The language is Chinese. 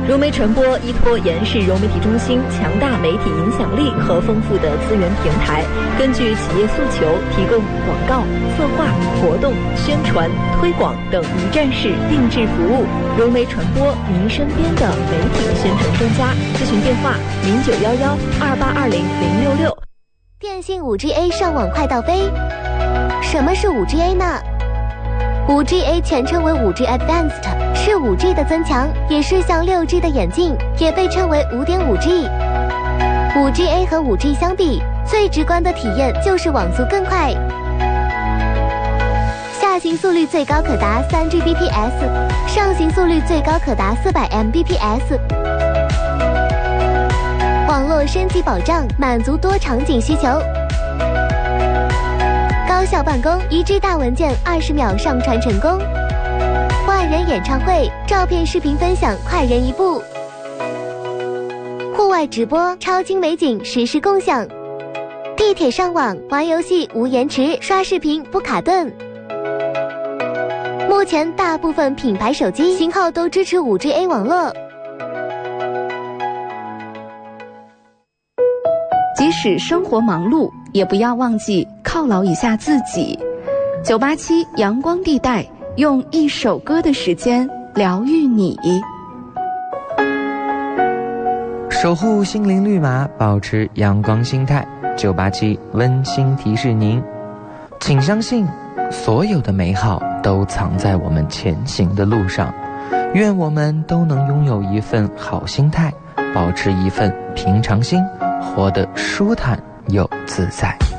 融媒传播依托延世融媒体中心强大媒体影响力和丰富的资源平台，根据企业诉求提供广告、策划、活动、宣传、推广等一站式定制服务。融媒传播，您身边的媒体宣传专家。咨询电话091128200666。 电信 5G-A 上网快到飞。什么是 5G-A 呢？ 5G-A 全称为 5G Advanced， 是 5G 的增强，也是向 6G 的演进，也被称为 5.5G。 5G-A 和 5G 相比，最直观的体验就是网速更快，下行速率最高可达 3Gbps， 上行速率最高可达400 Mbps。 网络升级保障，满足多场景需求。高效办公，1G 大文件20秒上传成功。万人演唱会，照片视频分享快人一步。户外直播，超精美景实时共享。地铁上网，玩游戏无延迟，刷视频不卡顿。目前大部分品牌手机型号都支持 5G-A 网络。 即使生活忙碌，也不要忘记犒劳一下自己。987阳光地带，用一首歌的时间疗愈你。 守护心灵绿码，保持阳光心态。987温馨提示您，请相信，所有的美好都藏在我们前行的路上。愿我们都能拥有一份好心态，保持一份平常心，活得舒坦又自在。